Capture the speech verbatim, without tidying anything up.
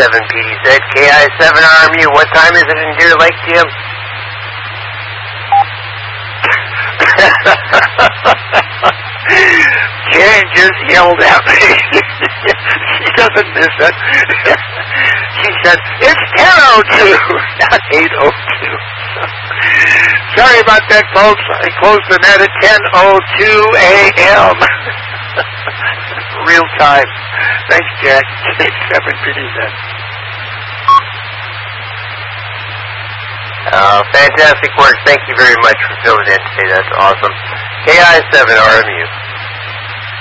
seven P D Z, K I seven R M U. What time is it in Deer Lake, Jim? Jen just yelled at me. She doesn't miss it. She said, it's ten oh two, not eight oh two. Sorry about that, folks. I closed the net at ten oh two a.m. Real time. Thanks, Jack. seven P D Z. Uh, fantastic work. Thank you very much for filling in today. That's awesome. K I seven R M U.